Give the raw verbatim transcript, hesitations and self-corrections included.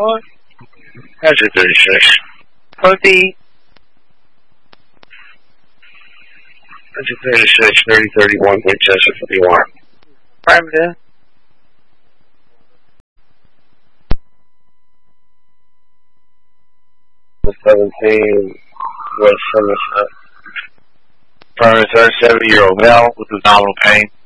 one? That's a thirty-six. Pussy. That's a thirty-six, thirty, thirty-one, Winchester, fifty-one. Affirmative. seventeen, West Somerset. Affirmative, thirty-seven-year-old male with abdominal pain.